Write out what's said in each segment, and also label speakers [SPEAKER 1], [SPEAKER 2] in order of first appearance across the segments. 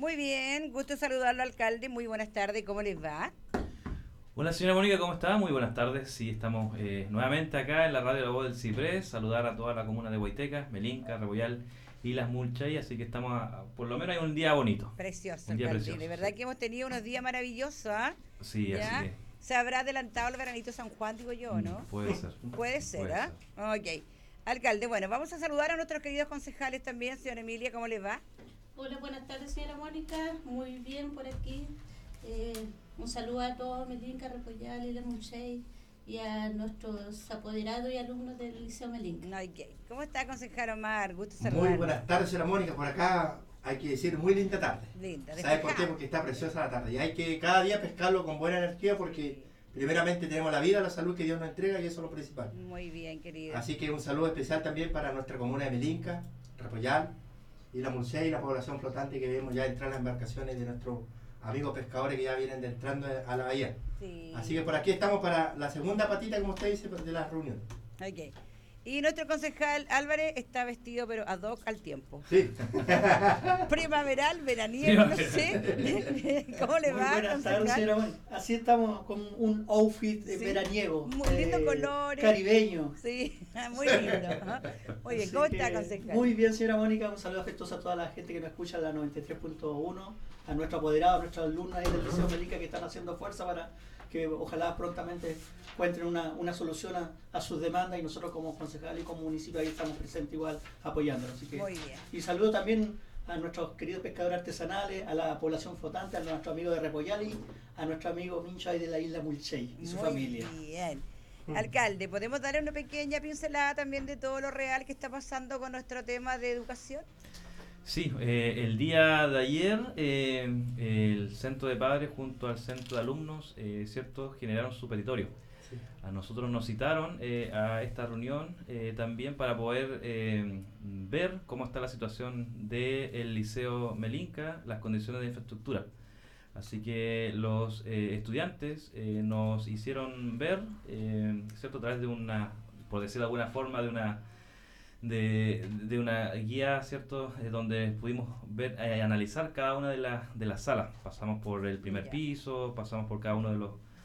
[SPEAKER 1] Muy bien, gusto saludarlo, alcalde. Muy buenas tardes, ¿cómo les va?
[SPEAKER 2] Hola señora Mónica, ¿cómo está? Muy buenas tardes. Sí, estamos nuevamente acá en la radio La Voz del Ciprés. Saludar a toda la comuna de Huayteca, Melinca, Reboyal y Las Mulchay. Así que estamos, por lo menos hay un día bonito.
[SPEAKER 1] Precioso,
[SPEAKER 2] Un día
[SPEAKER 1] alcalde. De
[SPEAKER 2] precioso, sí.
[SPEAKER 1] verdad que hemos tenido unos días maravillosos, ¿ah?
[SPEAKER 2] Sí, así
[SPEAKER 1] ¿Ya?
[SPEAKER 2] que
[SPEAKER 1] Se habrá adelantado el veranito San Juan, digo yo, ¿no?
[SPEAKER 2] puede ser.
[SPEAKER 1] Puede ser,
[SPEAKER 2] Puede
[SPEAKER 1] ¿ah?
[SPEAKER 2] ser.
[SPEAKER 1] Ok. Alcalde, bueno, vamos a saludar a nuestros queridos concejales también. Señora Emilia, ¿cómo les va?
[SPEAKER 3] Hola, buenas tardes, señora Mónica. Muy bien por aquí. Un saludo a todos, Melinca, Repollal y La Monchey, y a nuestros apoderados y alumnos del Liceo Melinca.
[SPEAKER 1] Ok. ¿Cómo está, concejal Omar? Gusto
[SPEAKER 4] Muy
[SPEAKER 1] saludarlo.
[SPEAKER 4] buenas tardes, señora Mónica. Por acá hay que decir muy linda tarde.
[SPEAKER 1] Linda,
[SPEAKER 4] ¿Sabe por qué?
[SPEAKER 1] despejada.
[SPEAKER 4] Porque está preciosa la tarde. Y hay que cada día pescarlo con buena energía porque primeramente tenemos la vida, la salud que Dios nos entrega y eso es lo principal.
[SPEAKER 1] Muy bien, querida.
[SPEAKER 4] Así que un saludo especial también para nuestra comuna de Melinca, Repollal y La Mulcey y la población flotante que vemos ya entrar las embarcaciones de nuestros amigos pescadores que ya vienen entrando a la bahía.
[SPEAKER 1] Sí.
[SPEAKER 4] Así que por aquí estamos para la segunda patita, como usted dice, de la reunión.
[SPEAKER 1] Ok. Y nuestro concejal Álvarez está vestido, pero ad hoc al tiempo.
[SPEAKER 4] Sí.
[SPEAKER 1] Primaveral, veraniego, no sé. ¿Cómo le
[SPEAKER 5] Muy
[SPEAKER 1] va,
[SPEAKER 5] buenas tardes,
[SPEAKER 1] concejal?
[SPEAKER 5] señora Mónica. Así estamos con un outfit
[SPEAKER 1] Sí.
[SPEAKER 5] veraniego.
[SPEAKER 1] Muy lindo colores.
[SPEAKER 5] Caribeño.
[SPEAKER 1] Sí, muy lindo. ¿Ah? Muy bien,
[SPEAKER 5] Así
[SPEAKER 1] ¿cómo
[SPEAKER 5] que,
[SPEAKER 1] está, concejal?
[SPEAKER 5] Muy bien, señora Mónica. Un saludo afectuoso a toda la gente que nos escucha en la 93.1, a nuestro apoderado, a nuestros alumnos ahí del Liceo Melinca que están haciendo fuerza para que ojalá prontamente encuentren una solución a sus demandas, y nosotros como concejal y como municipio ahí estamos presentes igual apoyándolos. Así que,
[SPEAKER 1] Muy bien.
[SPEAKER 5] y saludo también a nuestros queridos pescadores artesanales, a la población flotante, a nuestro amigo de Repollali, a nuestro amigo Mincho ahí de la isla Mulchay y su
[SPEAKER 1] Muy
[SPEAKER 5] familia.
[SPEAKER 1] bien. Alcalde, ¿podemos darle una pequeña pincelada también de todo lo real que está pasando con nuestro tema de educación?
[SPEAKER 2] Sí, el día de ayer el Centro de Padres junto al Centro de Alumnos, ¿cierto?, generaron su petitorio.
[SPEAKER 4] Sí.
[SPEAKER 2] A nosotros nos citaron a esta reunión también para poder ver cómo está la situación del Liceo Melinca, las condiciones de infraestructura. Así que los estudiantes nos hicieron ver, ¿cierto?, a través de una, por decirlo de alguna forma, de una guía, ¿cierto?, donde pudimos ver, analizar cada una de las salas. Pasamos por el primer
[SPEAKER 1] Ya.
[SPEAKER 2] piso, pasamos por cada uno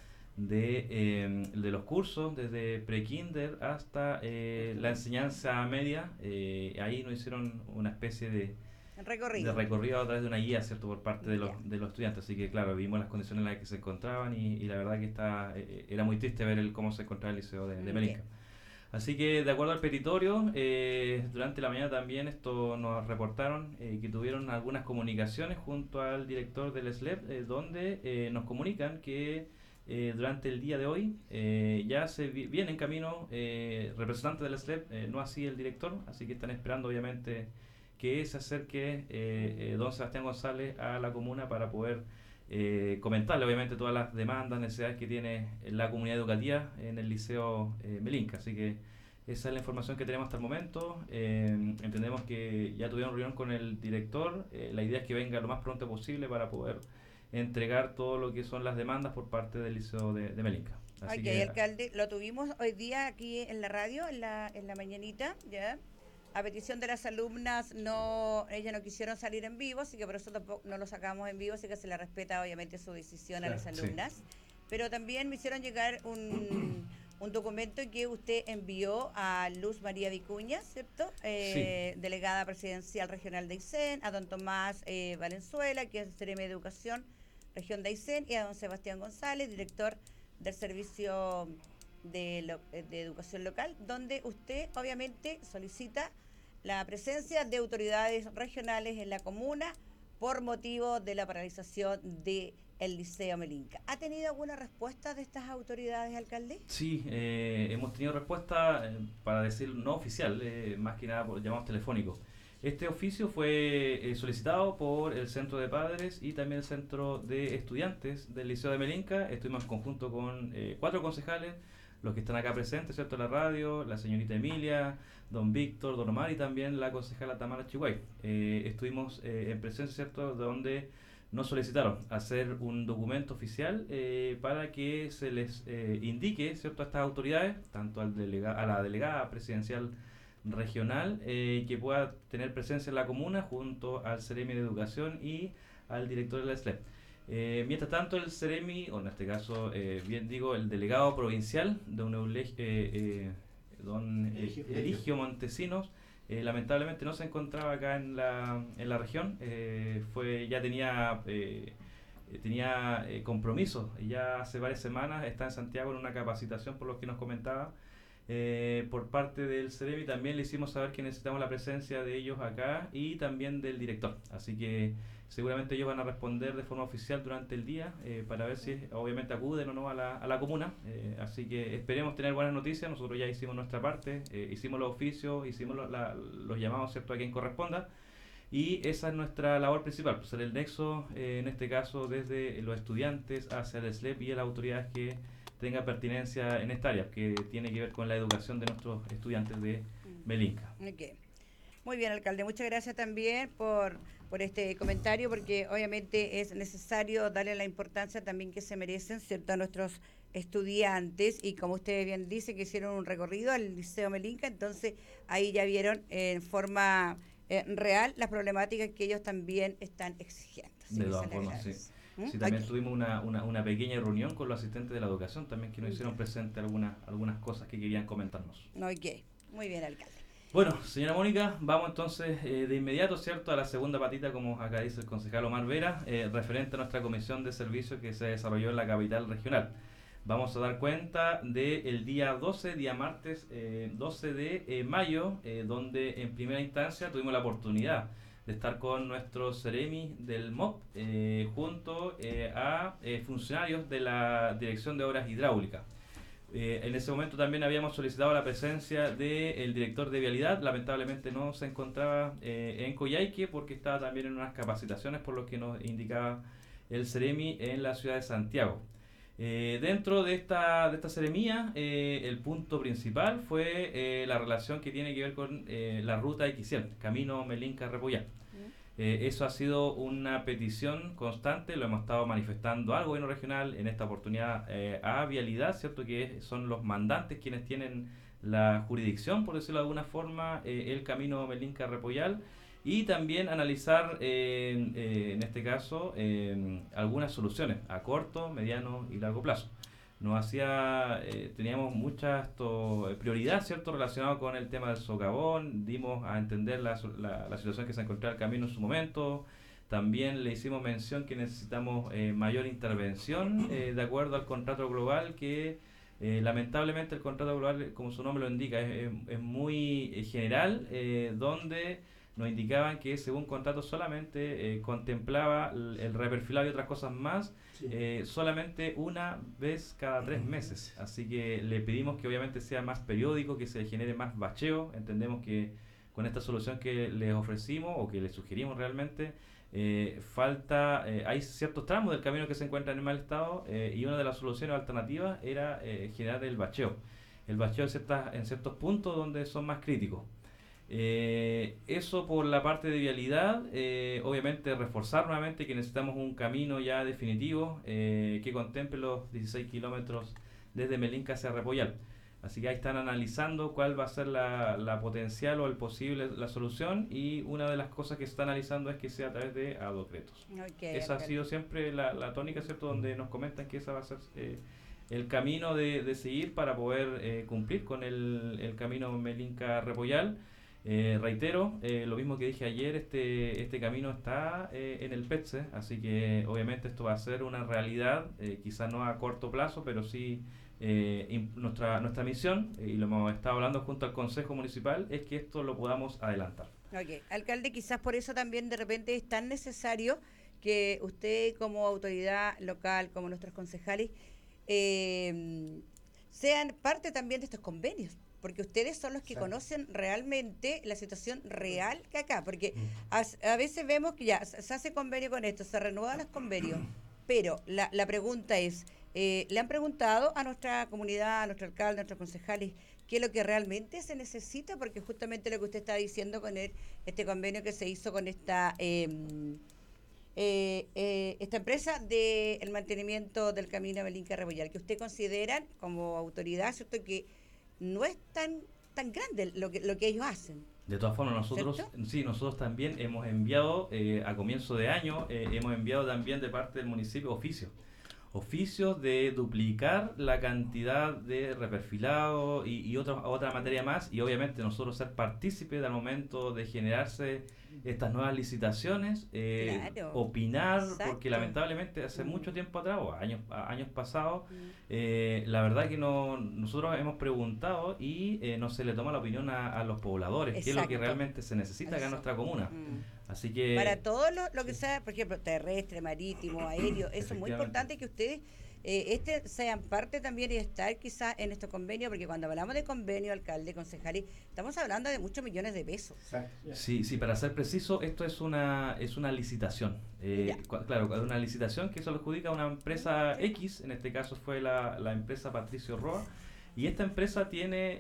[SPEAKER 2] de los cursos, desde pre-kinder hasta la enseñanza media. Ahí nos hicieron una especie de
[SPEAKER 1] Recorrido.
[SPEAKER 2] recorrido a través de una guía, ¿cierto?, por parte de
[SPEAKER 1] Ya.
[SPEAKER 2] de los estudiantes. Así que claro, vimos las condiciones en las que se encontraban y la verdad que era muy triste ver cómo se encontraba el liceo de Melinca.
[SPEAKER 1] Bien.
[SPEAKER 2] Así que de acuerdo al petitorio, durante la mañana también esto nos reportaron que tuvieron algunas comunicaciones junto al director del SLEP, donde nos comunican que durante el día de hoy ya viene en camino representantes del SLEP, no así el director, así que están esperando obviamente que se acerque don Sebastián González a la comuna para poder comentarle obviamente todas las demandas, necesidades que tiene la comunidad educativa en el Liceo Melinca. Así que esa es la información que tenemos hasta el momento. Entendemos que ya tuvieron reunión con el director. La idea es que venga lo más pronto posible para poder entregar todo lo que son las demandas por parte del Liceo de Melinca. Así
[SPEAKER 1] Ok,
[SPEAKER 2] que,
[SPEAKER 1] alcalde, lo tuvimos hoy día aquí en la radio, en la mañanita, ¿ya? A petición de las alumnas, ellas no quisieron salir en vivo, así que por eso tampoco no lo sacamos en vivo, así que se le respeta obviamente su decisión a las
[SPEAKER 4] Claro,
[SPEAKER 2] sí.
[SPEAKER 1] alumnas. Pero también me hicieron llegar un documento que usted envió a Luz María Vicuña, ¿cierto? Delegada presidencial regional de Aysén, a don Tomás Valenzuela, que es CRM de Educación, región de Aysén, y a don Sebastián González, director del Servicio de Educación Local, donde usted obviamente solicita la presencia de autoridades regionales en la comuna por motivo de la paralización del Liceo Melinca. ¿Ha tenido alguna respuesta de estas autoridades, alcalde?
[SPEAKER 2] Sí, hemos tenido respuesta, para decir no oficial, más que nada por llamados telefónicos. Este oficio fue solicitado por el Centro de Padres y también el Centro de Estudiantes del Liceo de Melinca. Estuvimos en conjunto con 4 concejales, los que están acá presentes, ¿cierto?, en la radio, la señorita Emilia, don Víctor, don Omar y también la concejala Tamara Chihuay. Estuvimos en presencia, ¿cierto?, donde nos solicitaron hacer un documento oficial para que se les indique, ¿cierto?, a estas autoridades, tanto a la delegada presidencial regional que pueda tener presencia en la comuna junto al Ceremi de Educación y al director de la SLEP. Mientras tanto, el Ceremi, o en este caso, bien digo, el delegado provincial, don Eligio Montesinos, lamentablemente no se encontraba acá en la región, ya tenía compromisos, ya hace varias semanas está en Santiago en una capacitación, por lo que nos comentaba, por parte del Ceremi. También le hicimos saber que necesitamos la presencia de ellos acá y también del director, así que seguramente ellos van a responder de forma oficial durante el día para ver si obviamente acuden o no a la comuna, así que esperemos tener buenas noticias. Nosotros ya hicimos nuestra parte, hicimos los oficios, hicimos los llamados, ¿cierto?, a quien corresponda, y esa es nuestra labor principal, pues ser el nexo, en este caso desde los estudiantes hacia el SLEP y a las autoridades que tengan pertinencia en esta área, que tiene que ver con la educación de nuestros estudiantes de Melinca.
[SPEAKER 1] Okay. Muy bien, alcalde, muchas gracias también por este comentario, porque obviamente es necesario darle la importancia también que se merecen, ¿cierto?, a nuestros estudiantes, y como usted bien dice, que hicieron un recorrido al Liceo Melinca, entonces ahí ya vieron en forma real las problemáticas que ellos también están exigiendo.
[SPEAKER 2] De todas formas, sí. Sí, también tuvimos una pequeña reunión con los asistentes de la educación también, que nos hicieron presente algunas cosas que querían comentarnos.
[SPEAKER 1] Ok, muy bien, alcalde.
[SPEAKER 2] Bueno, señora Mónica, vamos entonces de inmediato, ¿cierto?, a la segunda patita, como acá dice el concejal Omar Vera, referente a nuestra comisión de servicios que se desarrolló en la capital regional. Vamos a dar cuenta del día 12, día martes 12 de mayo, donde en primera instancia tuvimos la oportunidad de estar con nuestro Ceremi del MOP junto a funcionarios de la Dirección de Obras Hidráulicas. En ese momento también habíamos solicitado la presencia del director de Vialidad. Lamentablemente no se encontraba en Coyhaique porque estaba también en unas capacitaciones, por lo que nos indicaba el Ceremi en la ciudad de Santiago. Dentro de esta seremía, el punto principal fue la relación que tiene que ver con la ruta X100, Camino Melinca-Repollar. Eso ha sido una petición constante, lo hemos estado manifestando al gobierno regional, en esta oportunidad a Vialidad, ¿cierto?, que son los mandantes quienes tienen la jurisdicción, por decirlo de alguna forma, el Camino Melinca-Repollar, y también analizar en este caso algunas soluciones a corto, mediano y largo plazo. Teníamos mucha prioridad, ¿cierto?, relacionado con el tema del socavón. Dimos a entender la situación que se encontraba el camino en su momento. También le hicimos mención que necesitamos mayor intervención de acuerdo al contrato global, que lamentablemente el contrato global, como su nombre lo indica, es muy general, donde nos indicaban que según contrato solamente contemplaba el reperfilado y otras cosas más, solamente una vez cada 3 meses. Así que le pedimos que obviamente sea más periódico, que se genere más bacheo. Entendemos que con esta solución que les ofrecimos o que les sugerimos realmente, hay ciertos tramos del camino que se encuentran en mal estado, y una de las soluciones alternativas era generar el bacheo en ciertos puntos donde son más críticos. Eso por la parte de vialidad. Obviamente reforzar nuevamente que necesitamos un camino ya definitivo que contemple los 16 kilómetros desde Melinca hacia Repollar. Así que ahí están analizando cuál va a ser la potencial o el posible la solución, y una de las cosas que se está analizando es que sea a través de adocretos. Esa ha sido siempre la tónica, ¿cierto?, donde nos comentan que esa va a ser el camino de seguir para poder cumplir con el camino Melinca-Repollar. Reitero, lo mismo que dije ayer, este camino está en el PETSE, así que obviamente esto va a ser una realidad, quizás no a corto plazo, pero sí nuestra misión, y lo hemos estado hablando junto al Consejo Municipal, es que esto lo podamos adelantar.
[SPEAKER 1] Alcalde, quizás por eso también de repente es tan necesario que usted como autoridad local, como nuestros concejales, sean parte también de estos convenios, porque ustedes son los que conocen realmente la situación real que acá, porque a veces vemos que ya se hace convenio con esto, se renuevan los convenios, pero la pregunta es, ¿le han preguntado a nuestra comunidad, a nuestro alcalde, a nuestros concejales, qué es lo que realmente se necesita? Porque justamente lo que usted está diciendo con este convenio que se hizo con esta empresa del mantenimiento del camino Melinca-Repollar, que usted considera como autoridad, ¿cierto?, que no es tan tan grande lo que ellos hacen.
[SPEAKER 2] De todas formas, nosotros también hemos enviado, a comienzo de año, hemos enviado también de parte del municipio oficios de duplicar la cantidad de reperfilado y otra materia más, y obviamente nosotros ser partícipes al momento de generarse estas nuevas licitaciones,
[SPEAKER 1] Claro.
[SPEAKER 2] opinar,
[SPEAKER 1] Exacto.
[SPEAKER 2] porque lamentablemente hace mucho tiempo atrás, o años pasados, la verdad que nosotros hemos preguntado y no se le toma la opinión a los pobladores, qué es lo que
[SPEAKER 1] Exacto.
[SPEAKER 2] realmente se necesita acá en
[SPEAKER 1] Eso.
[SPEAKER 2] nuestra comuna.
[SPEAKER 1] Mm.
[SPEAKER 2] Así que...
[SPEAKER 1] Para todo lo que sea, por ejemplo, terrestre, marítimo, aéreo, eso es muy
[SPEAKER 2] Efectivamente.
[SPEAKER 1] importante que ustedes sean parte también y estar quizás en estos convenios, porque cuando hablamos de convenio, alcalde, concejales, estamos hablando de muchos millones de pesos.
[SPEAKER 4] Exacto.
[SPEAKER 2] Sí, para ser preciso, esto es una licitación.
[SPEAKER 1] Ya.
[SPEAKER 2] Claro, una licitación que se lo adjudica a una empresa X, en este caso fue la empresa Patricio Roa, y esta empresa tiene,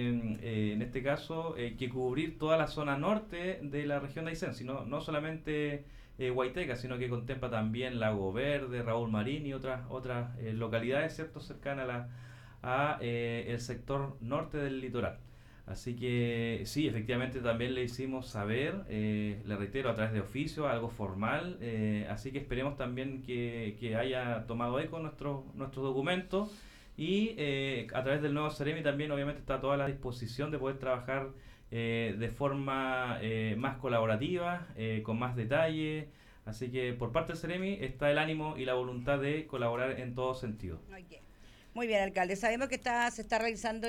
[SPEAKER 2] en este caso, que cubrir toda la zona norte de la región de Aysén, no solamente Huayteca, sino que contempla también Lago Verde, Raúl Marín y otras localidades, ¿cierto?, cercanas a el sector norte del litoral. Así que sí, efectivamente también le hicimos saber, le reitero, a través de oficio, algo formal, así que esperemos también que haya tomado eco nuestros documentos y a través del nuevo Ceremi también obviamente está toda la disposición de poder trabajar de forma más colaborativa, con más detalle, así que por parte del Ceremi está el ánimo y la voluntad de colaborar en todo sentido.
[SPEAKER 1] Ok. Muy bien, alcalde. Sabemos que se está realizando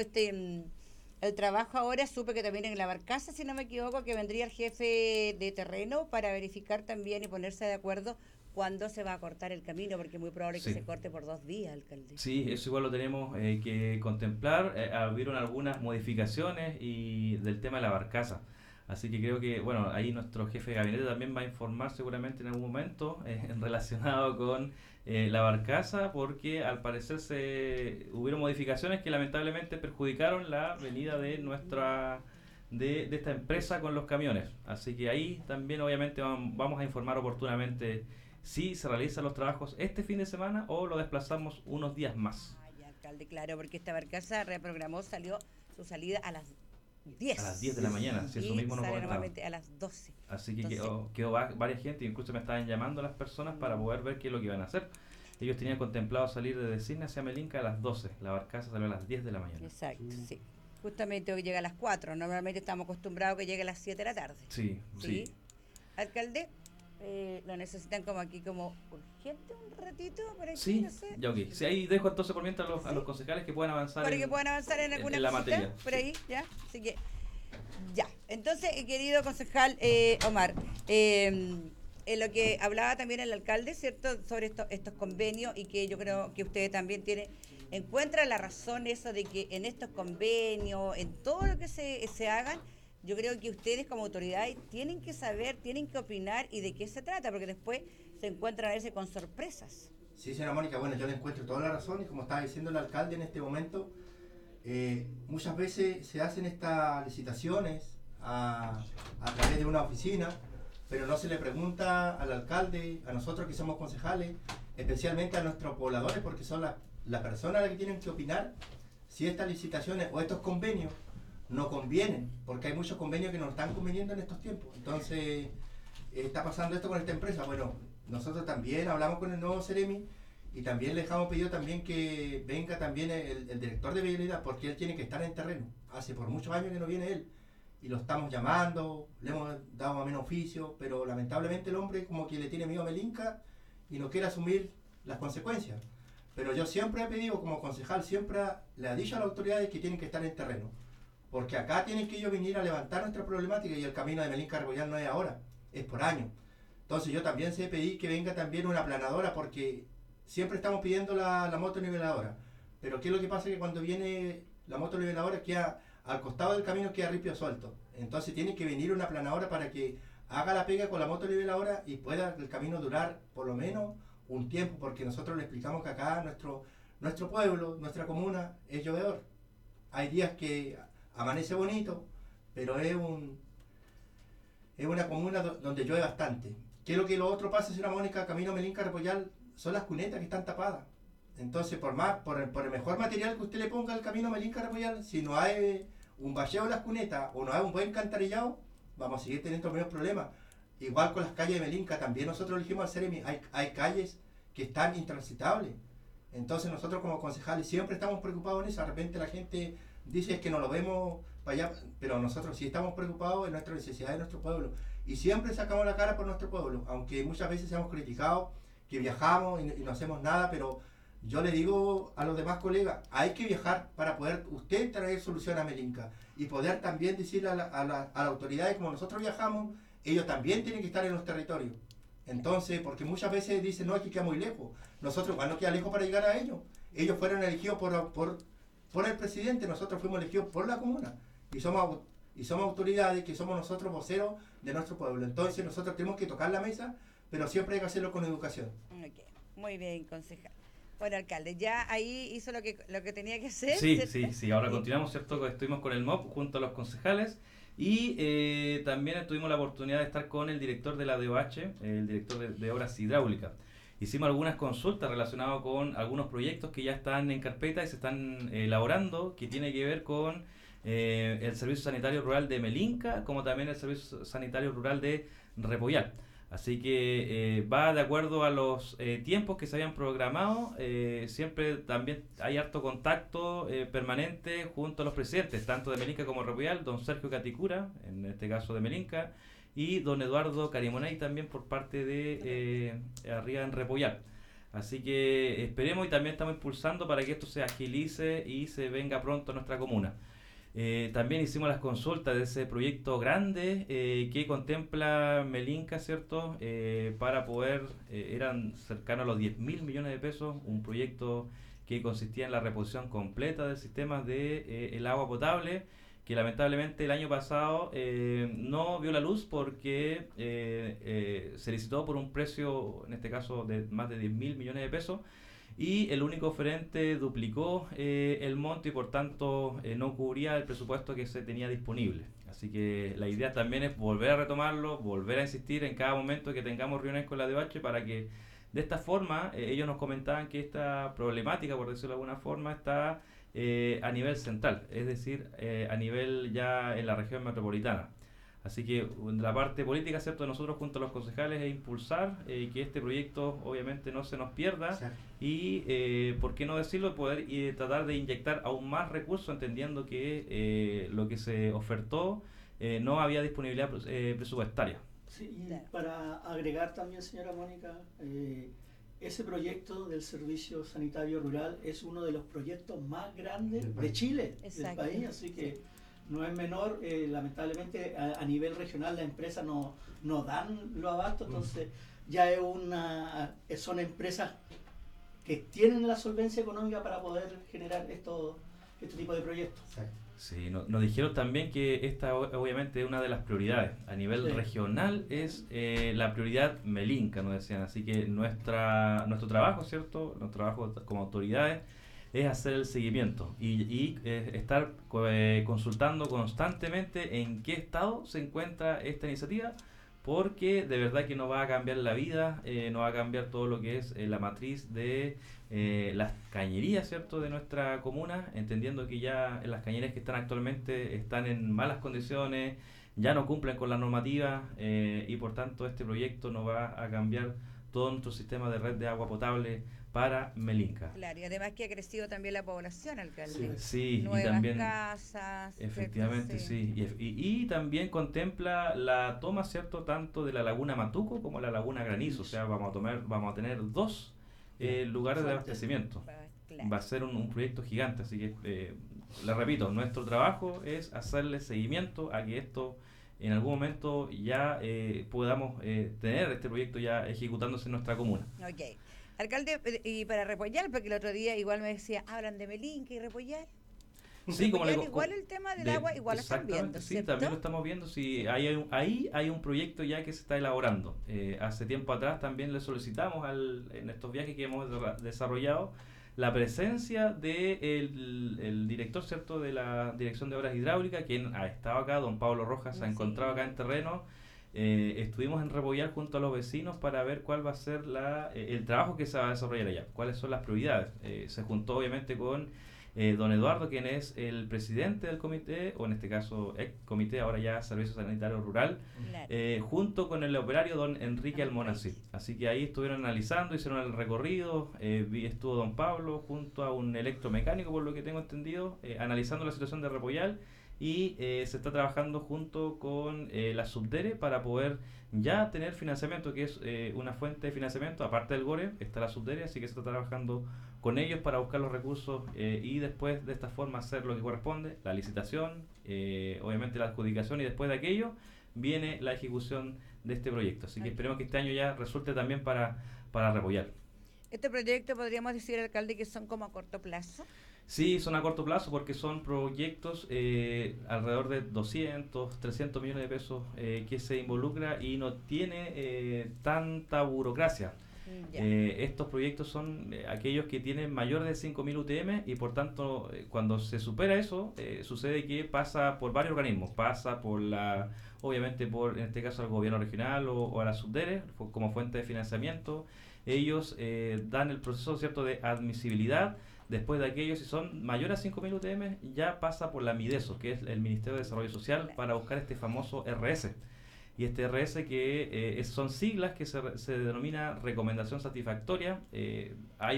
[SPEAKER 1] el trabajo ahora. Supe que también en la barcaza, si no me equivoco, que vendría el jefe de terreno para verificar también y ponerse de acuerdo cuándo se va a cortar el camino, porque es muy probable que
[SPEAKER 2] Sí.
[SPEAKER 1] se corte por 2 días, alcalde.
[SPEAKER 2] Sí, eso igual lo tenemos que contemplar. Hubieron algunas modificaciones y del tema de la barcaza. Así que creo que, bueno, ahí nuestro jefe de gabinete también va a informar seguramente en algún momento relacionado con la barcaza, porque al parecer hubieron modificaciones que lamentablemente perjudicaron la venida de de esta empresa con los camiones. Así que ahí también obviamente vamos a informar oportunamente si se realizan los trabajos este fin de semana o lo desplazamos unos días más.
[SPEAKER 1] Ya, alcalde, claro, porque esta barcaza salió su salida a las 10.
[SPEAKER 2] A las 10 de la mañana, si eso
[SPEAKER 1] Y
[SPEAKER 2] mismo nos
[SPEAKER 1] sale
[SPEAKER 2] comentaba.
[SPEAKER 1] normalmente a las 12.
[SPEAKER 2] Así que
[SPEAKER 1] Entonces-
[SPEAKER 2] quedó varias gente, incluso me estaban llamando las personas para poder ver qué es lo que iban a hacer. Ellos tenían contemplado salir de Cisne hacia Melinca a las 12, la barcaza salió a las 10 de la mañana.
[SPEAKER 1] Exacto, sí. Justamente hoy llega a las 4, normalmente estamos acostumbrados que llegue a las 7 de la tarde.
[SPEAKER 2] Sí.
[SPEAKER 1] Alcalde, lo necesitan como aquí como urgente un ratito por aquí,
[SPEAKER 2] Sí,
[SPEAKER 1] no sé.
[SPEAKER 2] ya ok. Sí, ahí dejo entonces por mientras a
[SPEAKER 1] Sí.
[SPEAKER 2] los concejales que puedan avanzar
[SPEAKER 1] Para que puedan avanzar en alguna
[SPEAKER 2] la
[SPEAKER 1] cosita
[SPEAKER 2] materia.
[SPEAKER 1] por
[SPEAKER 2] Sí.
[SPEAKER 1] ahí, ¿ya? Así que, ya. Entonces, querido concejal Omar, en lo que hablaba también el alcalde, ¿cierto? Sobre estos convenios y que yo creo que usted también encuentra la razón eso de que en estos convenios, en todo lo que se hagan, yo creo que ustedes como autoridades tienen que saber, tienen que opinar y de qué se trata, porque después se encuentran a veces con sorpresas.
[SPEAKER 4] Sí, señora Mónica, bueno, yo le encuentro toda la razón y como estaba diciendo el alcalde en este momento, muchas veces se hacen estas licitaciones a través de una oficina, pero no se le pregunta al alcalde, a nosotros que somos concejales, especialmente a nuestros pobladores, porque son las personas las que tienen que opinar si estas licitaciones o estos convenios no convienen, porque hay muchos convenios que nos están conveniendo en estos tiempos. Entonces, está pasando esto con esta empresa. Bueno, nosotros también hablamos con el nuevo Ceremi y también le dejamos pedido también que venga también el director de vialidad, porque él tiene que estar en terreno. Hace por muchos años que no viene él y lo estamos llamando, le hemos dado más o menos oficio, pero lamentablemente el hombre como que le tiene miedo a Melinca y no quiere asumir las consecuencias. Pero yo siempre he pedido, como concejal, siempre le he dicho a las autoridades que tienen que estar en terreno, porque acá tienen que ellos venir a levantar nuestra problemática y el camino de Melinca Rebollar no es ahora, es por año. Entonces yo también sé pedir que venga también una aplanadora, porque siempre estamos pidiendo la motoniveladora, pero ¿qué es lo que pasa? Que cuando viene la motoniveladora queda al costado del camino, queda ripio suelto. Entonces tiene que venir una aplanadora para que haga la pega con la motoniveladora y pueda el camino durar por lo menos un tiempo, porque nosotros le explicamos que acá nuestro pueblo, nuestra comuna es llovedor. Hay días que amanece bonito, pero es una comuna donde llueve bastante. ¿Qué es lo que lo otro pasa, señora Mónica? Camino Melinca Repollal son las cunetas que están tapadas. Entonces, por el mejor material que usted le ponga al camino Melinca Repollal, si no hay un bacheo de las cunetas o no hay un buen alcantarillado, vamos a seguir teniendo los mismos problemas. Igual con las calles de Melinca, también nosotros elegimos al Ceremi, hay calles que están intransitables. Entonces nosotros como concejales siempre estamos preocupados en eso. De repente la gente dice que no lo vemos para allá, pero nosotros sí estamos preocupados en nuestra necesidad de nuestro pueblo. Y siempre sacamos la cara por nuestro pueblo, aunque muchas veces seamos criticados, que viajamos y no hacemos nada, pero yo le digo a los demás colegas, hay que viajar para poder usted traer solución a Melinca y poder también decirle a las autoridades, como nosotros viajamos, ellos también tienen que estar en los territorios. Entonces, porque muchas veces dicen, no, aquí queda muy lejos. Nosotros, no queda lejos para llegar a ellos. Ellos fueron elegidos por el presidente, nosotros fuimos elegidos por la comuna. Y somos autoridades, que somos nosotros voceros de nuestro pueblo. Entonces, nosotros tenemos que tocar la mesa, pero siempre hay que hacerlo con educación.
[SPEAKER 1] Okay. Muy bien, concejal. Bueno, alcalde, ya ahí hizo lo que tenía que hacer.
[SPEAKER 2] Sí. Ahora continuamos, ¿cierto? Estuvimos con el MOP junto a los concejales. Y también tuvimos la oportunidad de estar con el director de la DOH, el director de Obras Hidráulicas. Hicimos algunas consultas relacionadas con algunos proyectos que ya están en carpeta y se están elaborando, que tiene que ver con el Servicio Sanitario Rural de Melinca, como también el Servicio Sanitario Rural de Repollar. Así que va de acuerdo a los tiempos que se habían programado. Siempre también hay harto contacto permanente junto a los presidentes, tanto de Melinca como Repollar, don Sergio Caticura, en este caso de Melinca, y don Eduardo Carimonay también por parte de arriba en Repollar. Así que esperemos y también estamos impulsando para que esto se agilice y se venga pronto a nuestra comuna. También hicimos las consultas de ese proyecto grande que contempla Melinca, ¿cierto? Para poder, eran cercanos a los 10.000 millones de pesos, un proyecto que consistía en la reposición completa del sistema de el agua potable, que lamentablemente el año pasado no vio la luz porque se licitó por un precio, en este caso, de más de 10.000 millones de pesos, y el único oferente duplicó el monto y por tanto no cubría el presupuesto que se tenía disponible. Así que la idea también es volver a retomarlo, volver a insistir en cada momento que tengamos reuniones con la DOH para que de esta forma ellos nos comentaban que esta problemática, por decirlo de alguna forma, está a nivel central, es decir, a nivel ya en la región metropolitana. Así que la parte política, ¿cierto?, de nosotros junto a los concejales es impulsar que este proyecto obviamente no se nos pierda.
[SPEAKER 4] Exacto.
[SPEAKER 2] Y, ¿por qué no decirlo?, poder tratar de inyectar aún más recursos, entendiendo que lo que se ofertó no había disponibilidad presupuestaria.
[SPEAKER 5] Sí, y para agregar también, señora Mónica, ese proyecto del Servicio Sanitario Rural es uno de los proyectos más grandes de Chile, del país, así que no es menor. Lamentablemente a nivel regional las empresas no dan los abastos, entonces ya son empresas que tienen la solvencia económica para poder generar este tipo de proyectos.
[SPEAKER 4] Exacto.
[SPEAKER 2] Sí, nos dijeron también que esta obviamente es una de las prioridades. A nivel regional es la prioridad Melinca, nos decían. Así que nuestro trabajo, ¿cierto? Nuestro trabajo como autoridades es hacer el seguimiento y estar consultando constantemente en qué estado se encuentra esta iniciativa, porque de verdad que nos va a cambiar la vida, nos va a cambiar todo lo que es la matriz de las cañerías, ¿cierto?, de nuestra comuna, entendiendo que ya las cañerías que están actualmente están en malas condiciones, ya no cumplen con la normativa y por tanto este proyecto nos va a cambiar todo nuestro sistema de red de agua potable para Melinca.
[SPEAKER 1] Claro, y además que ha crecido también la población, alcalde.
[SPEAKER 2] Sí,
[SPEAKER 1] nuevas
[SPEAKER 2] y también
[SPEAKER 1] casas.
[SPEAKER 2] efectivamente, sí. Y también contempla la toma, ¿cierto?, tanto de la laguna Matuco como la laguna Granizo. O sea, vamos a tener dos lugares de abastecimiento.
[SPEAKER 1] Claro.
[SPEAKER 2] Va a ser un proyecto gigante, así que le repito, nuestro trabajo es hacerle seguimiento a que esto en algún momento ya podamos tener este proyecto ya ejecutándose en nuestra comuna.
[SPEAKER 1] Ok. Alcalde, y para Repollar, porque el otro día igual me decía, hablan de Melinca y Repollar.
[SPEAKER 2] Sí, como le
[SPEAKER 1] igual el tema del agua, igual lo están viendo,
[SPEAKER 2] sí,
[SPEAKER 1] ¿cierto?
[SPEAKER 2] también lo estamos viendo. Sí, ahí hay un proyecto ya que se está elaborando. Hace tiempo atrás también le solicitamos en estos viajes que hemos desarrollado la presencia del director, ¿cierto?, de la Dirección de Obras Hidráulicas, quien ha estado acá, don Pablo Rojas, se ha encontrado acá en terreno. Estuvimos en Repollar junto a los vecinos para ver cuál va a ser el trabajo que se va a desarrollar allá, cuáles son las prioridades. Se juntó obviamente con don Eduardo, quien es el presidente del comité, o en este caso ex comité, ahora ya Servicio Sanitario Rural,
[SPEAKER 1] Claro.
[SPEAKER 2] junto con el operario don Enrique Almonacid. Así que ahí estuvieron analizando, hicieron el recorrido, estuvo don Pablo junto a un electromecánico, por lo que tengo entendido, analizando la situación de Repollal, y se está trabajando junto con la Subdere para poder ya tener financiamiento, que es una fuente de financiamiento, aparte del GORE, está la Subdere, así que se está trabajando con ellos para buscar los recursos y después de esta forma hacer lo que corresponde, la licitación, obviamente la adjudicación, y después de aquello viene la ejecución de este proyecto. Así que esperemos que este año ya resulte también para Repollal.
[SPEAKER 1] Este proyecto podríamos decir, alcalde, que son como a corto plazo.
[SPEAKER 2] Sí, son a corto plazo porque son proyectos alrededor de 200, 300 millones de pesos que se involucra y no tiene tanta burocracia. Estos proyectos son aquellos que tienen mayor de 5.000 UTM y por tanto cuando se supera eso sucede que pasa por varios organismos, pasa por obviamente por en este caso al gobierno regional o a la Subdere como fuente de financiamiento. Ellos dan el proceso, ¿cierto?, de admisibilidad. Después de aquellos, si son mayores a 5.000 UTM, ya pasa por la Mideso, que es el Ministerio de Desarrollo Social, para buscar este famoso RS. Y este RS que son siglas que se denomina recomendación satisfactoria. Hay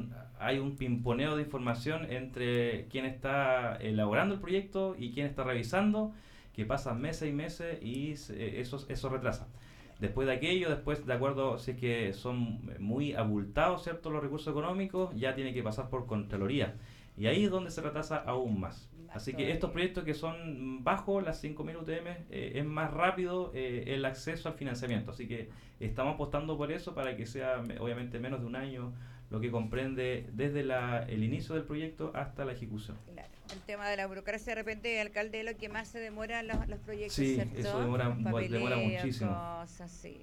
[SPEAKER 2] un pimponeo de información entre quien está elaborando el proyecto y quien está revisando, que pasan meses y meses y eso retrasa. Después de aquello, después de acuerdo si es que son muy abultados, ¿cierto?, los recursos económicos, ya tiene que pasar por Contraloría. Y ahí es donde se retrasa aún más. Así que estos proyectos que son bajo las 5.000 UTM es más rápido el acceso al financiamiento. Así que estamos apostando por eso para que sea obviamente menos de un año lo que comprende desde el inicio del proyecto hasta la ejecución.
[SPEAKER 1] Claro. El tema de la burocracia, de repente, alcalde, es lo que más se demora los proyectos,
[SPEAKER 2] sí,
[SPEAKER 1] ¿cierto?
[SPEAKER 2] eso demora muchísimo.
[SPEAKER 1] Cosas, sí.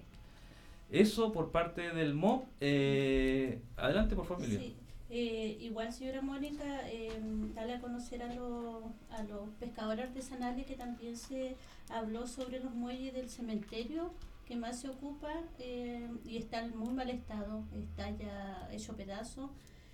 [SPEAKER 2] Eso por parte del MOP. Adelante, por favor, Emilia.
[SPEAKER 3] Sí. Igual, señora Mónica, darle a conocer a los pescadores artesanales que también se habló sobre los muelles del cementerio que más se ocupa y está en muy mal estado, está ya hecho pedazo,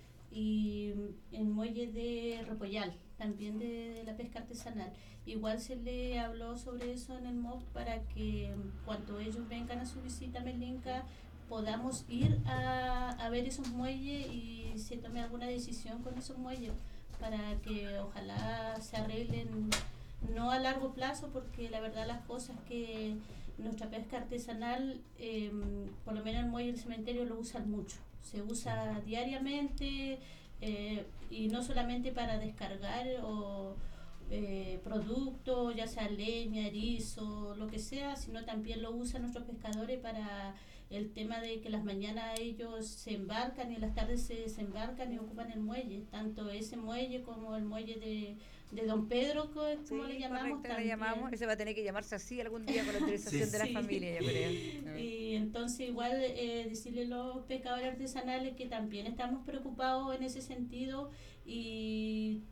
[SPEAKER 3] y el muelle de Repollal, también de la pesca artesanal. Igual se le habló sobre eso en el MOP para que cuando ellos vengan a su visita a Melinca podamos ir a ver esos muelles y se tome alguna decisión con esos muelles para que ojalá se arreglen, no a largo plazo, porque la verdad las cosas que nuestra pesca artesanal, por lo menos el muelle del cementerio lo usan mucho, se usa diariamente y no solamente para descargar o productos, ya sea leña, erizo, lo que sea, sino también lo usan nuestros pescadores para el tema de que las mañanas ellos se embarcan y en las tardes se desembarcan y ocupan el muelle, tanto ese muelle como el muelle de Don Pedro, como
[SPEAKER 1] Sí,
[SPEAKER 3] le llamamos.
[SPEAKER 1] correcto, le llamamos. Ese va a tener que llamarse así algún día con la autorización
[SPEAKER 4] Sí.
[SPEAKER 1] de la
[SPEAKER 3] Sí.
[SPEAKER 1] familia, yo creo.
[SPEAKER 3] Y entonces igual decirle a los pescadores artesanales que también estamos preocupados en ese sentido y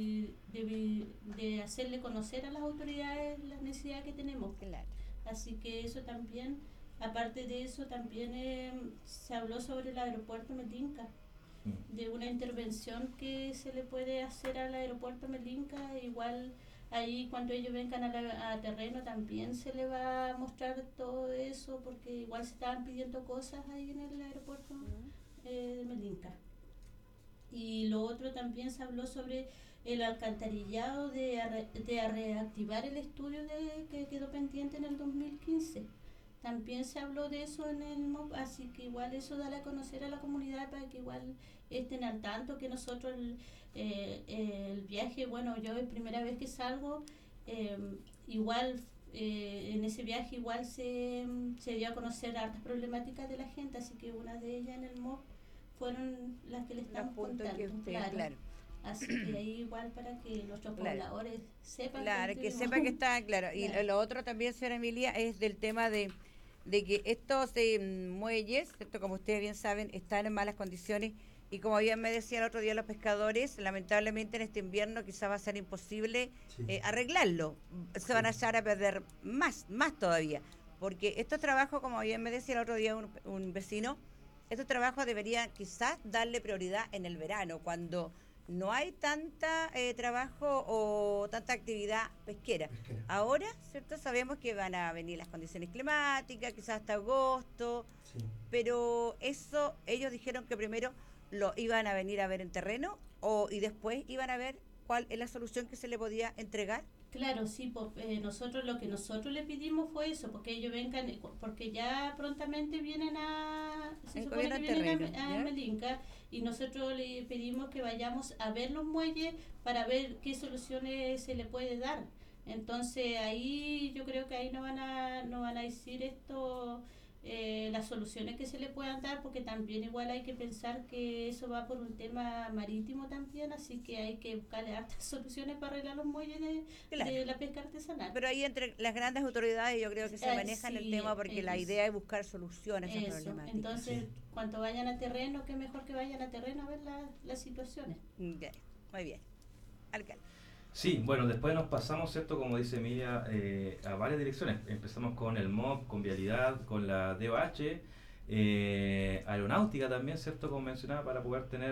[SPEAKER 3] de hacerle conocer a las autoridades las necesidades que tenemos.
[SPEAKER 1] Claro.
[SPEAKER 3] Así que eso también, aparte de eso, también se habló sobre el aeropuerto Melinca, de una intervención que se le puede hacer al aeropuerto Melinca. Igual ahí cuando ellos vengan a terreno también se le va a mostrar todo eso, porque igual se estaban pidiendo cosas ahí en el aeropuerto de Melinca. Y lo otro también se habló sobre el alcantarillado de reactivar el estudio que quedó pendiente en el 2015. También se habló de eso en el MOP, así que igual eso da a conocer a la comunidad para que igual estén al tanto que nosotros el viaje, bueno, yo es primera vez que salgo, igual en ese viaje igual se dio a conocer hartas problemáticas de la gente, así que una de ellas en el MOP fueron las que le estamos contando.
[SPEAKER 1] Que usted,
[SPEAKER 3] claro. Así que ahí igual para que nuestros pobladores sepan.
[SPEAKER 1] Claro, que sepan que está claro. Y
[SPEAKER 3] Claro.
[SPEAKER 1] lo otro también, señora Emilia, es del tema de que estos muelles, ¿cierto?, como ustedes bien saben, están en malas condiciones y como bien me decía el otro día los pescadores, lamentablemente en este invierno quizá va a ser imposible arreglarlo. Se van a echar a perder más todavía. Porque estos trabajos, como bien me decía el otro día un vecino, estos trabajos deberían quizás darle prioridad en el verano, cuando no hay tanta trabajo o tanta actividad pesquera. Ahora, ¿cierto? Sabemos que van a venir las condiciones climáticas, quizás hasta agosto,
[SPEAKER 4] Sí.
[SPEAKER 1] pero eso ellos dijeron que primero lo iban a venir a ver en terreno y después iban a ver cuál es la solución que se le podía entregar.
[SPEAKER 3] Claro, sí, nosotros lo que nosotros le pedimos fue eso, porque ellos vengan, porque ya prontamente vienen se supone que vienen a Melinca, y nosotros le pedimos que vayamos a ver los muelles para ver qué soluciones se le puede dar. Entonces ahí yo creo que ahí no van a decir esto, las soluciones que se le puedan dar, porque también igual hay que pensar que eso va por un tema marítimo también, así que hay que buscarle hartas soluciones para arreglar los muelles de la pesca artesanal.
[SPEAKER 1] Pero ahí entre las grandes autoridades yo creo que se manejan el tema, porque la idea es buscar soluciones a esas problemáticas.
[SPEAKER 3] Entonces, cuando vayan a terreno, qué mejor que vayan a terreno a ver las situaciones.
[SPEAKER 1] Okay. Muy bien. Alcalde.
[SPEAKER 2] Sí, bueno, después nos pasamos, ¿cierto? Como dice Emilia, a varias direcciones. Empezamos con el MOB, con Vialidad, con la DOH, Aeronáutica también, ¿cierto? Como mencionaba, para poder tener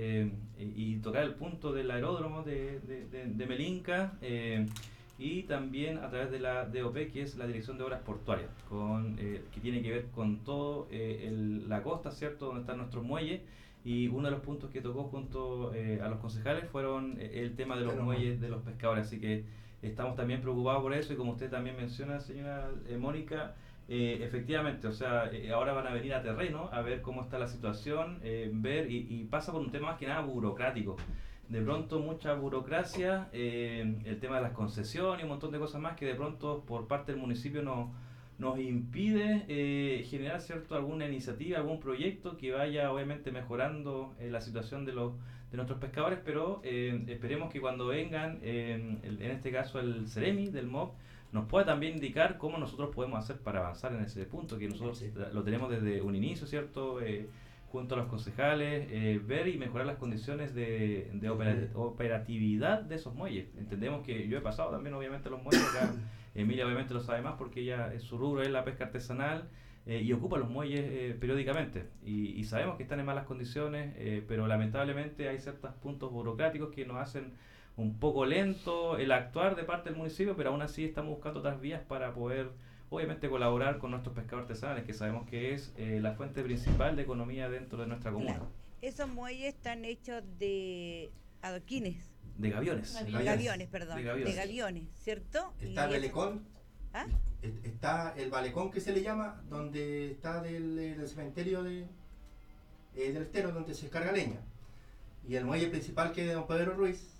[SPEAKER 2] y tocar el punto del aeródromo de Melinca, y también a través de la DOP, que es la Dirección de Obras Portuarias, que tiene que ver con todo la costa, ¿cierto? Donde están nuestros muelles. Y uno de los puntos que tocó junto a los concejales fueron el tema de los muelles de los pescadores. Así que estamos también preocupados por eso, y como usted también menciona, señora Mónica, efectivamente, o sea, ahora van a venir a terreno a ver cómo está la situación, ver, y pasa por un tema más que nada burocrático. De pronto mucha burocracia, el tema de las concesiones y un montón de cosas más que de pronto por parte del municipio nos impide generar, ¿cierto?, alguna iniciativa, algún proyecto que vaya obviamente mejorando la situación de nuestros pescadores, pero esperemos que cuando vengan, en este caso el Ceremi del MOB, nos pueda también indicar cómo nosotros podemos hacer para avanzar en ese punto, que nosotros lo tenemos desde un inicio, ¿cierto?, junto a los concejales, ver y mejorar las condiciones de operatividad de esos muelles. Entendemos que yo he pasado también obviamente los muelles acá. Emilia obviamente lo sabe más porque ella, su rubro es la pesca artesanal, y ocupa los muelles periódicamente, y sabemos que están en malas condiciones, pero lamentablemente hay ciertos puntos burocráticos que nos hacen un poco lento el actuar de parte del municipio, pero aún así estamos buscando otras vías para poder obviamente colaborar con nuestros pescadores artesanales, que sabemos que es la fuente principal de economía dentro de nuestra comuna.
[SPEAKER 1] Claro. Esos muelles están hechos de adoquines.
[SPEAKER 2] De gaviones.
[SPEAKER 1] De gaviones, ¿cierto?
[SPEAKER 4] Está el balecón. ¿Ah? Está el balecón, que se le llama, donde está del cementerio del estero, donde se descarga leña. Y el muelle principal, que es de Don Pedro Ruiz,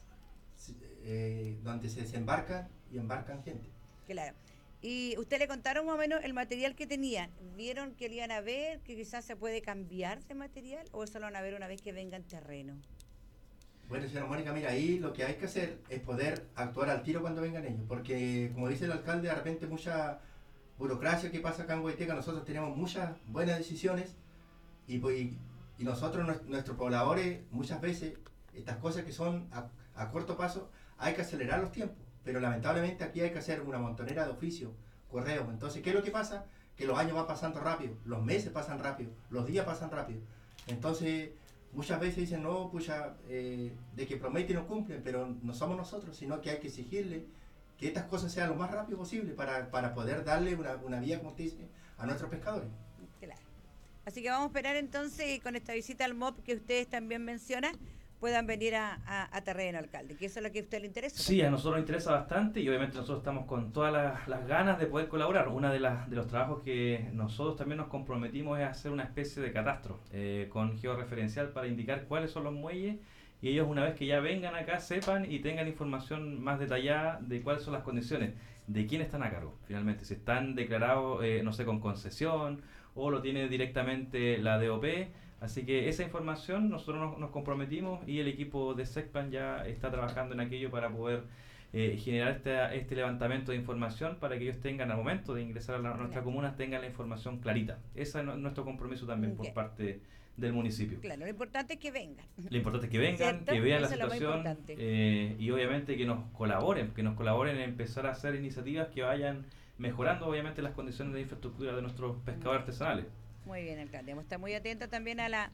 [SPEAKER 4] donde se desembarcan y embarcan gente.
[SPEAKER 1] Claro. Y usted le contaron más o menos el material que tenían. ¿Vieron que lo iban a ver, que quizás se puede cambiar de material, o eso lo van a ver una vez que venga en terreno?
[SPEAKER 4] Bueno, señora Mónica, mira, ahí lo que hay que hacer es poder actuar al tiro cuando vengan ellos, porque como dice el alcalde, de repente mucha burocracia que pasa acá en Huayteca, nosotros tenemos muchas buenas decisiones, y nosotros, nuestros pobladores, muchas veces, estas cosas que son a corto paso, hay que acelerar los tiempos, pero lamentablemente aquí hay que hacer una montonera de oficio, correo. Entonces, ¿qué es lo que pasa? Que los años van pasando rápido, los meses pasan rápido, los días pasan rápido. Entonces, muchas veces dicen, no, pucha, de que prometen y no cumplen, pero no somos nosotros, sino que hay que exigirle que estas cosas sean lo más rápido posible para poder darle una vía, como usted dice, a nuestros pescadores.
[SPEAKER 1] Claro. Así que vamos a esperar entonces, con esta visita al MOB que ustedes también mencionan, puedan venir a terreno, alcalde, que eso es lo que a usted le interesa.
[SPEAKER 2] Sí, a nosotros nos interesa bastante, y obviamente nosotros estamos con todas las ganas de poder colaborar. Uno de los trabajos que nosotros también nos comprometimos es hacer una especie de catastro con georreferencial para indicar cuáles son los muelles, y ellos, una vez que ya vengan acá, sepan y tengan información más detallada de cuáles son las condiciones, de quién están a cargo finalmente, si están declarados, no sé, con concesión, o lo tiene directamente la DOP. Así que esa información nosotros nos comprometimos, y el equipo de SECPLAN ya está trabajando en aquello para poder generar este levantamiento de información, para que ellos tengan, al momento de ingresar a nuestra comuna, tengan la información clarita. Ese es nuestro compromiso también por parte del municipio.
[SPEAKER 1] Claro, lo importante es que vengan.
[SPEAKER 2] Lo importante es que vengan, ¿cierto?, que vean la situación, y obviamente que nos colaboren en empezar a hacer iniciativas que vayan mejorando obviamente las condiciones de infraestructura de nuestros pescadores artesanales.
[SPEAKER 1] Muy bien, alcalde. Vamos a estar muy atentos también a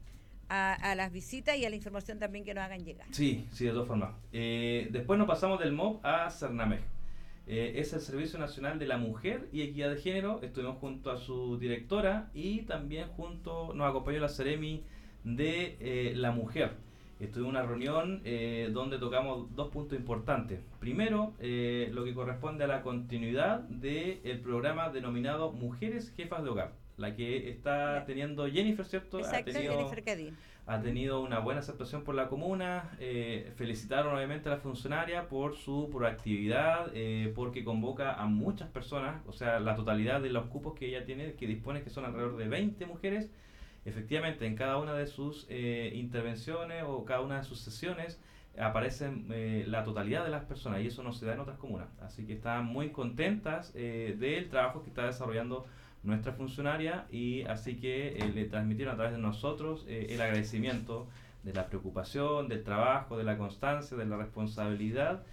[SPEAKER 1] a las visitas y a la información también que nos hagan llegar.
[SPEAKER 2] Sí, sí, de todas formas. Después nos pasamos del MOB a Cernamej. Es el Servicio Nacional de la Mujer y Equidad de Género. Estuvimos junto a su directora y también nos acompañó la Seremi de la Mujer. Estuvimos en una reunión donde tocamos 2 puntos importantes. Primero, lo que corresponde a la continuidad del programa denominado Mujeres Jefas de Hogar, la que está teniendo Jennifer, ¿cierto?
[SPEAKER 1] Exacto, Jennifer Cadín.
[SPEAKER 2] Ha tenido una buena aceptación por la comuna. Felicitaron obviamente a la funcionaria por su proactividad, porque convoca a muchas personas, o sea, la totalidad de los cupos que ella tiene, que dispone, que son alrededor de 20 mujeres. Efectivamente, en cada una de sus intervenciones o cada una de sus sesiones aparecen la totalidad de las personas, y eso no se da en otras comunas. Así que están muy contentas del trabajo que está desarrollando nuestra funcionaria, y así que le transmitieron a través de nosotros el agradecimiento de la preocupación, del trabajo, de la constancia, de la responsabilidad,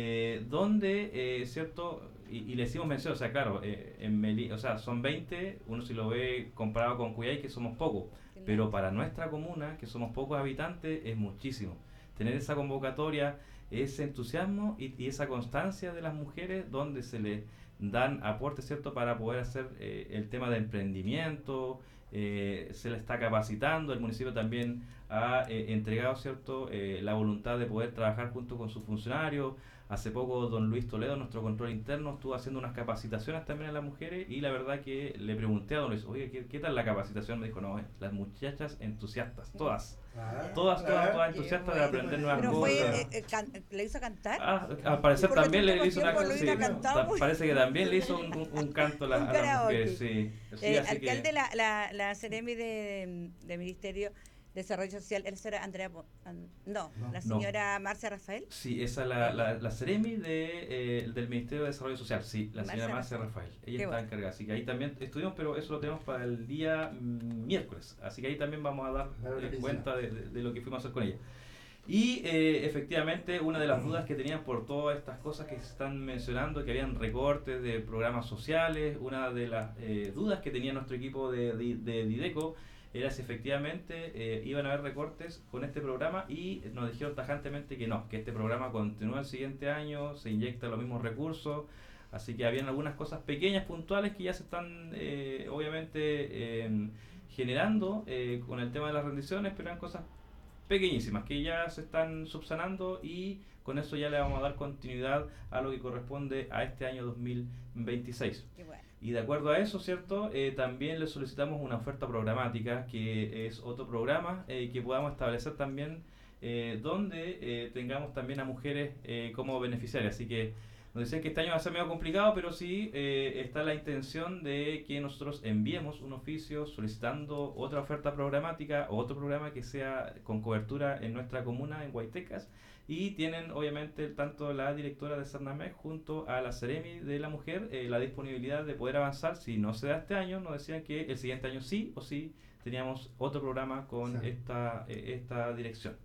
[SPEAKER 2] donde, ¿cierto? Y le hicimos mención, o sea, claro, o sea, son 20, uno si lo ve comparado con Cuyay, que somos pocos, pero para nuestra comuna, que somos pocos habitantes, es muchísimo. Tener esa convocatoria, ese entusiasmo y esa constancia de las mujeres, donde se les dan aportes, ¿cierto?, para poder hacer el tema de emprendimiento, se le está capacitando. El municipio también ha entregado, ¿cierto?, la voluntad de poder trabajar junto con sus funcionarios. Hace poco don Luis Toledo, nuestro control interno, estuvo haciendo unas capacitaciones también a las mujeres, y la verdad que le pregunté a don Luis, oye, ¿qué tal la capacitación? Me dijo, no, las muchachas entusiastas, todas entusiastas de aprender nuevas cosas.
[SPEAKER 1] ¿Le hizo cantar?
[SPEAKER 2] Al parecer también le hizo parece que también le hizo un canto a las mujeres, sí.
[SPEAKER 1] Alcalde, la Seremi de Ministerio de Desarrollo Social, ¿él será Andrea? La señora Marcia Rafael.
[SPEAKER 2] Sí, esa es la Seremi del Ministerio de Desarrollo Social, sí, la señora Marcia Rafael. Ella está encargada, así que ahí también estuvimos, pero eso lo tenemos para el día miércoles, así que ahí también vamos a dar cuenta de lo que fuimos a hacer con ella. Y efectivamente, una de las dudas que tenían por todas estas cosas que se están mencionando, que habían recortes de programas sociales, una de las dudas que tenía nuestro equipo de Dideco era si efectivamente iban a haber recortes con este programa, y nos dijeron tajantemente que no, que este programa continúa el siguiente año, se inyectan los mismos recursos. Así que habían algunas cosas pequeñas, puntuales, que ya se están obviamente generando con el tema de las rendiciones, pero eran cosas pequeñísimas que ya se están subsanando, y con eso ya le vamos a dar continuidad a lo que corresponde a este año 2026.
[SPEAKER 1] Qué bueno.
[SPEAKER 2] Y de acuerdo a eso, ¿cierto? También le solicitamos una oferta programática, que es otro programa que podamos establecer también, donde tengamos también a mujeres como beneficiarias. Así que nos decían que este año va a ser medio complicado, pero sí está la intención de que nosotros enviemos un oficio solicitando otra oferta programática o otro programa que sea con cobertura en nuestra comuna, en Guaytecas. Y tienen obviamente tanto la directora de Cernamej junto a la Seremi de la Mujer la disponibilidad de poder avanzar. Si no se da este año, nos decían que el siguiente año sí o sí teníamos otro programa con esta dirección.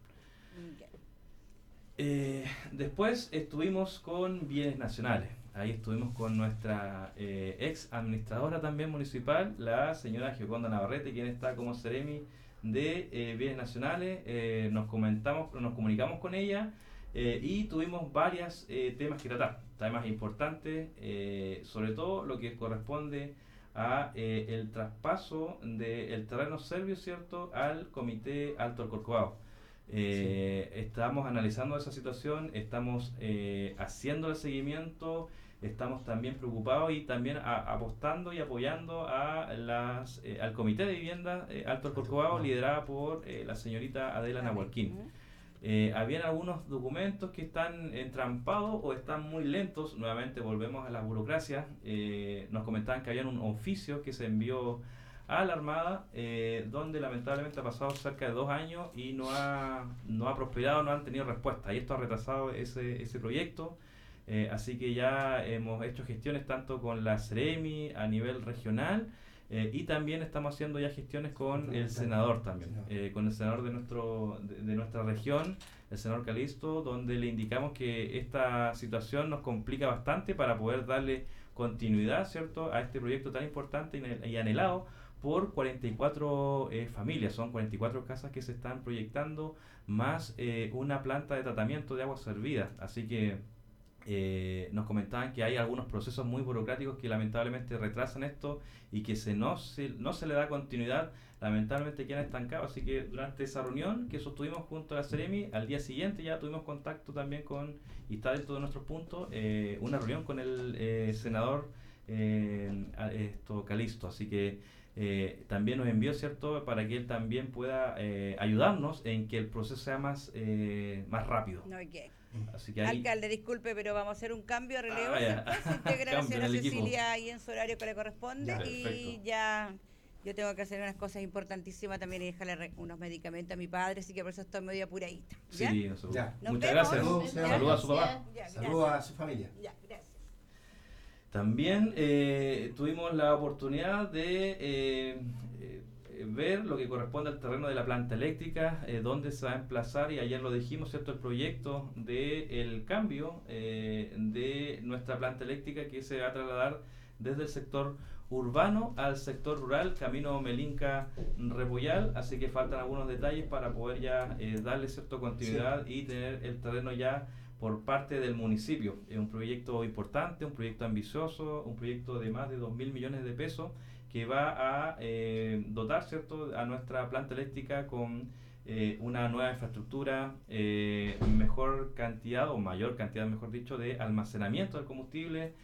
[SPEAKER 2] Después estuvimos con Bienes Nacionales. Ahí estuvimos con nuestra ex administradora también municipal, la señora Gioconda Navarrete, quien está como Seremi de Bienes Nacionales. Nos comunicamos con ella y tuvimos varios temas que tratar, temas importantes, sobre todo lo que corresponde a el traspaso del terreno serbio, ¿cierto?, al Comité Alto del Corcovado. Estamos analizando esa situación, estamos haciendo el seguimiento, estamos también preocupados y también apostando y apoyando al Comité de Vivienda Alto del Corcovado, liderada por la señorita Adela Nahualquín. Habían algunos documentos que están entrampados o están muy lentos. Nuevamente volvemos a la burocracia. Nos comentaban que había un oficio que se envió a la Armada, donde lamentablemente ha pasado cerca de 2 años y no ha prosperado, no han tenido respuesta, y esto ha retrasado ese proyecto. Así que ya hemos hecho gestiones tanto con la Seremi a nivel regional, y también estamos haciendo ya gestiones con el senador también, con el senador de nuestra región, el senador Calisto, donde le indicamos que esta situación nos complica bastante para poder darle continuidad, ¿cierto?, a este proyecto tan importante y anhelado por 44 familias. Son 44 casas que se están proyectando, más una planta de tratamiento de agua servida. Así que nos comentaban que hay algunos procesos muy burocráticos que lamentablemente retrasan esto y que no se le da continuidad, lamentablemente quedan estancados. Así que durante esa reunión que sostuvimos junto a la Seremi, al día siguiente ya tuvimos contacto también y está dentro de nuestros puntos, una reunión con el senador Calisto. Así que también nos envió, ¿cierto?, para que él también pueda ayudarnos en que el proceso sea más rápido.
[SPEAKER 1] Okay.
[SPEAKER 2] Así que ahí...
[SPEAKER 1] Alcalde, disculpe, pero vamos a hacer un cambio de relevo. Se integra la
[SPEAKER 2] Cambio en
[SPEAKER 1] señora
[SPEAKER 2] el equipo.
[SPEAKER 1] Cecilia ahí en su horario que le corresponde.
[SPEAKER 2] Ya,
[SPEAKER 1] y
[SPEAKER 2] perfecto.
[SPEAKER 1] ya yo tengo que hacer unas cosas importantísimas también y dejarle unos medicamentos a mi padre, así que por eso estoy medio apuradita. ¿Ya?
[SPEAKER 2] Sí, no se preocupe.
[SPEAKER 4] Ya.
[SPEAKER 1] Nos
[SPEAKER 2] Muchas
[SPEAKER 1] vemos.
[SPEAKER 2] gracias.
[SPEAKER 4] Saludos, señora.
[SPEAKER 2] Saludos a su papá.
[SPEAKER 1] Ya,
[SPEAKER 4] Saludos
[SPEAKER 1] gracias.
[SPEAKER 4] a su familia.
[SPEAKER 1] Ya, gracias.
[SPEAKER 2] También tuvimos la oportunidad de ver lo que corresponde al terreno de la planta eléctrica, donde se va a emplazar, y ayer lo dijimos, ¿cierto?, el proyecto del cambio de nuestra planta eléctrica, que se va a trasladar desde el sector urbano al sector rural, camino Melinca-Repollal. Así que faltan algunos detalles para poder ya darle cierta continuidad y tener el terreno ya por parte del municipio. Es un proyecto importante, un proyecto ambicioso, un proyecto de más de 2.000 millones de pesos que va a dotar, ¿cierto?, a nuestra planta eléctrica con una nueva infraestructura, mejor cantidad, o mayor cantidad, mejor dicho, de almacenamiento del combustible,